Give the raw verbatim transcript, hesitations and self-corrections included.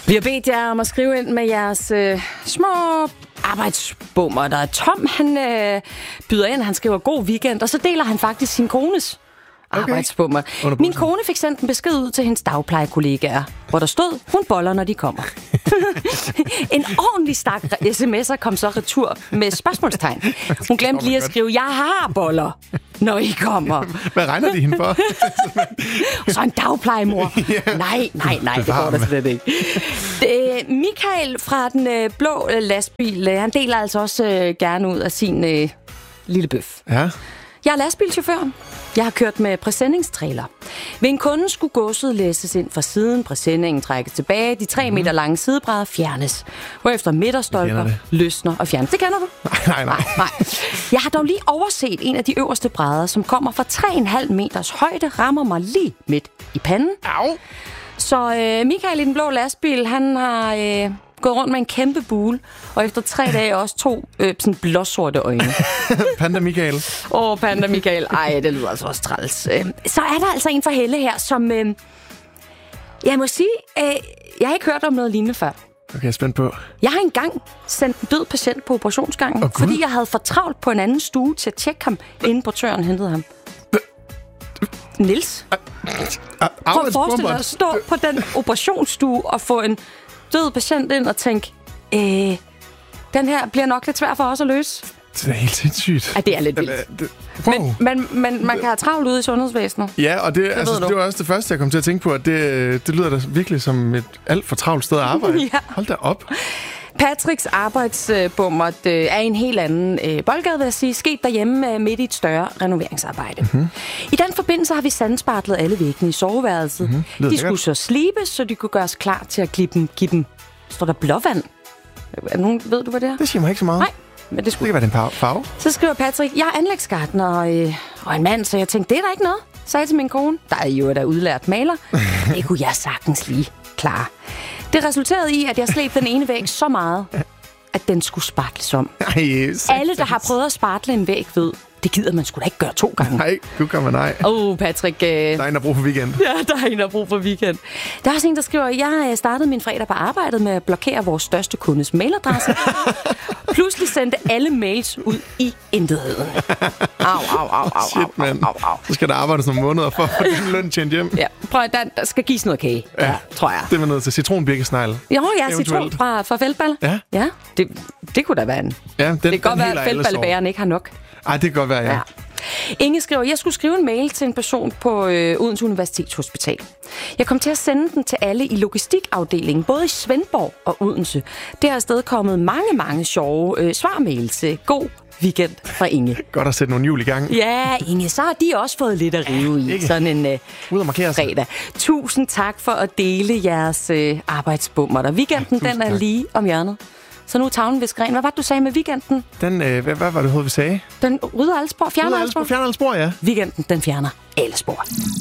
Vi har bedt jer om at skrive ind med jeres øh, små arbejdsbummer. Der er Tom, han øh, byder ind, han skriver god weekend, og så deler han faktisk sin kones okay. arbejdsbummer. Min kone fik sendt en besked ud til hendes dagplejekollegaer, hvor der stod, hun boller, når de kommer. En ordentlig stak sms'er kom så retur med spørgsmålstegn. Hun glemte lige at skrive, jeg har boller, når I kommer. Hvad regner de hende for? Og så en dagplejemor. Yeah. Nej, nej, nej, det går der slet ikke. Det, Michael fra den øh, blå øh, lastbil, øh, han deler altså også øh, gerne ud af sin øh, lille bøf. Ja. Jeg er lastbilchauffør. Jeg har kørt med præsendingstrailer. Ved en kunde skulle godset læsses ind fra siden, præsendingen trækkes tilbage, de tre meter lange sidebrædder fjernes, hvorefter midterstolper løsner og fjernes. Det kender du? Nej, nej, nej. nej. Jeg har dog lige overset en af de øverste brædder, som kommer fra tre komma fem meters højde, rammer mig lige midt i panden. Au! Så øh, Michael i den blå lastbil, han har øh, gået rundt med en kæmpe bule, og efter tre dage også to øh, sådan blåsorte øjne. Panda Michael. Åh, oh, Panda Michael. Ej, det lyder altså også træls. Øh, så er der altså en fra Helle her, som... Øh, jeg må sige, øh, jeg har ikke hørt om noget lignende før. Okay, jeg er spændt på. Jeg har engang sendt en død patient på operationsgangen, oh, fordi jeg havde for travlt på en anden stue til at tjekke ham, inden portøren hentede ham. Niels? Prøv at forestille dig at stå på den operationsstue og få en død patient ind og tænke, øh, den her bliver nok lidt svær for os at løse. Det er helt sindssygt. Ja, det er lidt vildt. Wow. Men, men, men man kan have travlt ude i sundhedsvæsenet. Ja, og det, det, altså, det var også det første, jeg kom til at tænke på, at det, det lyder da virkelig som et alt for travlt sted at arbejde. Ja. Hold da op. Patricks arbejdsbummer er en helt anden øh, boldgade, vil jeg sige, sket derhjemme øh, midt i et større renoveringsarbejde. Mm-hmm. I den forbindelse har vi sandspartlet alle væggene i soveværelset. Mm-hmm. De skulle så slibes, så de kunne gøres klar til at give dem, give dem står der blåvand. Er nogen, ved du, hvad det er? Det siger mig ikke så meget. Nej. Men det skulle det kan være den farve. Så skriver Patrick, jeg er anlægsgartner og, øh, og en mand, så jeg tænkte, det er der ikke noget. Sagde til min kone, der er jo der udlært maler. Det kunne jeg sagtens lige klare. Det resulterede i, at jeg slæbte den ene væg så meget, at den skulle spartles om. Ej, alle, der har prøvet at spartle en væg, ved, det gider man sgu da ikke gøre to gange. Nej, du kan man nej. Åh, oh, Patrick. Øh... Der er en, der bruger for weekend. Ja, der er en, der bruger for weekend. Der er også en, der skriver, jeg startede min fredag på arbejdet med at blokere vores største kundes mailadresse. Pludselig sendte alle mails ud i intetheden. Au, au, au, au, Shit, man. Au, au. Så skal der arbejdes nogle måneder for at få din løn tjent hjem. Ja, prøv at der, der skal gives noget kage, ja, ja, tror jeg. Det er man nødt til. Citronbirkesnegl. Jo, ja, citron fra, fra feltballer. Ja. Ja, det, det kunne da være en. Ja, den, det kan godt være, at feltballebæren ikke har nok. Ej, det kan godt være, ja. ja. Inge skriver, jeg skulle skrive en mail til en person på øh, Odense Universitetshospital. Jeg kom til at sende den til alle i logistikafdelingen, både i Svendborg og Odense. Det har afstedkommet mange, mange sjove øh, svarmails. God weekend fra Inge. Godt at sætte nogle hjul i gang. Ja, Inge, så har de også fået lidt at rive i. Sådan en øh, Ud og markere sig. fredag. Tusind tak for at dele jeres øh, arbejdsbummer. Der weekenden, ja, den er tak. Lige om hjørnet. Så nu er tavlen ved skræn. Hvad var det, du sagde med weekenden? Den, øh, hvad, hvad var det, vi sagde? Den rydder alle spor, fjerner alle spor. Fjerner alle spor, ja. Weekenden, den fjerner alle spor.